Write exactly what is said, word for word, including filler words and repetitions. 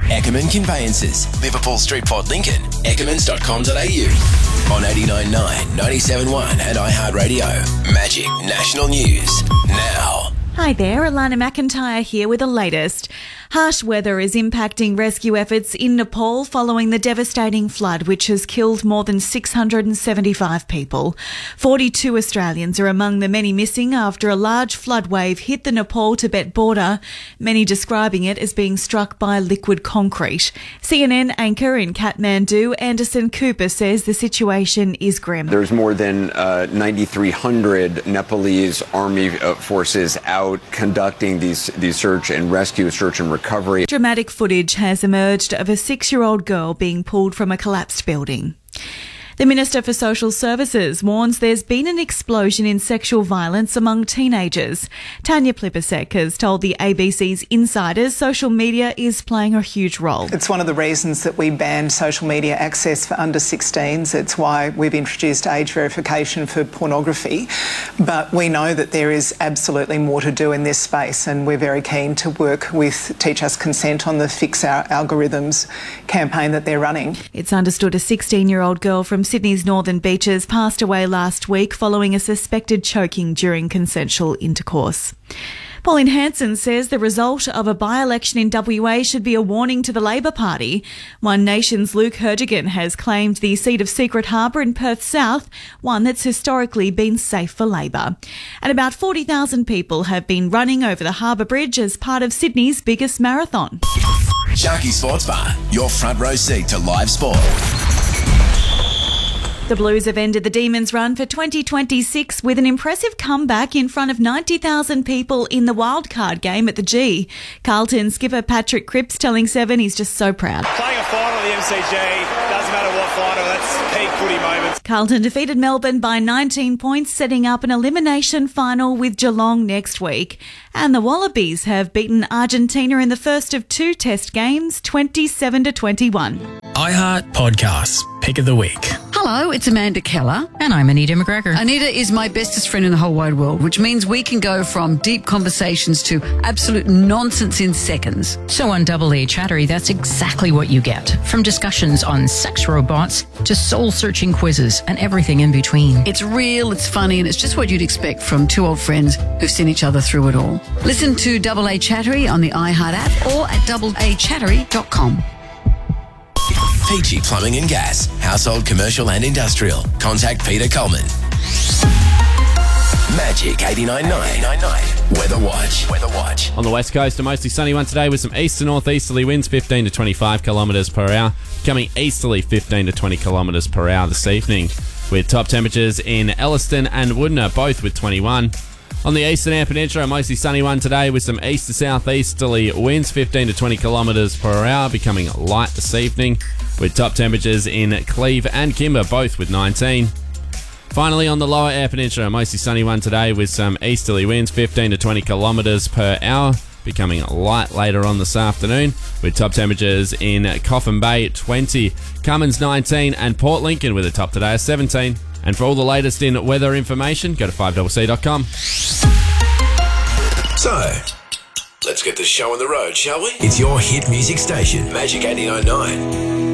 Eckerman Conveyances, Liverpool Street, Port Lincoln, eckermans dot com dot a u. On eighty-nine point nine, ninety-seven point one and iHeartRadio. Magic National News now. Hi there, Alana McIntyre here with the latest. Harsh weather is impacting rescue efforts in Nepal following the devastating flood which has killed more than six hundred seventy-five people. forty-two Australians are among the many missing after a large flood wave hit the Nepal-Tibet border, many describing it as being struck by liquid concrete. C N N anchor in Kathmandu, Anderson Cooper, says the situation is grim. There's more than uh, nine thousand three hundred Nepalese army uh, forces out conducting these, these search and rescue, search and recovery. Dramatic footage has emerged of a six-year-old girl being pulled from a collapsed building. The Minister for Social Services warns there's been an explosion in sexual violence among teenagers. Tanya Plibersek has told the A B C's Insiders social media is playing a huge role. It's one of the reasons that we banned social media access for under sixteens. It's why we've introduced age verification for pornography. But we know that there is absolutely more to do in this space, and we're very keen to work with Teach Us Consent on the Fix Our Algorithms campaign that they're running. It's understood a sixteen-year-old girl from Sydney's Northern Beaches passed away last week following a suspected choking during consensual intercourse. Pauline Hanson says the result of a by-election in W A should be a warning to the Labor Party. One Nation's Luke Hertigan has claimed the seat of Secret Harbour in Perth South, one that's historically been safe for Labor. And about forty thousand people have been running over the Harbour Bridge as part of Sydney's biggest marathon. Sharky Sports Bar, your front row seat to live sport. The Blues have ended the Demons' run for twenty twenty-six with an impressive comeback in front of ninety thousand people in the wildcard game at the G. Carlton skipper Patrick Cripps telling Seven he's just so proud. Playing a final at the M C G, doesn't matter what final, that's peak footy moments. Carlton defeated Melbourne by nineteen points, setting up an elimination final with Geelong next week. And the Wallabies have beaten Argentina in the first of two test games, twenty-seven to twenty-one. iHeart Podcasts, Pick of the Week. Hello, it's Amanda Keller. And I'm Anita McGregor. Anita is my bestest friend in the whole wide world, which means we can go from deep conversations to absolute nonsense in seconds. So on Double A Chattery, that's exactly what you get. From discussions on sex robots to soul-searching quizzes and everything in between. It's real, it's funny, and it's just what you'd expect from two old friends who've seen each other through it all. Listen to Double A Chattery on the iHeart app or at double a chattery dot com. Peachy Plumbing and Gas, household, commercial and industrial. Contact Peter Coleman. Magic eighty-nine point nine. Weather Watch. Weather Watch. On the west coast, a mostly sunny one today with some east to northeasterly winds, fifteen to twenty-five kilometres per hour. Coming easterly, fifteen to twenty kilometres per hour this evening. With top temperatures in Elliston and Woodner, both with twenty-one. On the eastern Eyre Peninsula, a mostly sunny one today with some east to southeasterly winds, fifteen to twenty kilometres per hour, becoming light this evening, with top temperatures in Cleve and Kimber, both with nineteen. Finally, on the lower Eyre Peninsula, a mostly sunny one today with some easterly winds, fifteen to twenty kilometres per hour, becoming light later on this afternoon, with top temperatures in Coffin Bay, twenty, Cummins, nineteen, and Port Lincoln with a top today of seventeen. And for all the latest in weather information, go to five C C dot com. So, let's get the show on the road, shall we? It's your hit music station, Magic eighty-nine point nine.